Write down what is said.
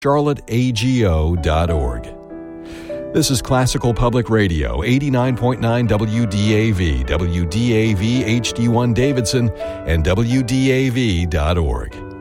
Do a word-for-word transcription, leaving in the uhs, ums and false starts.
charlotte a g o dot org. This is Classical Public Radio, eighty-nine point nine W D A V, W D A V H D one Davidson, and W D A V dot org.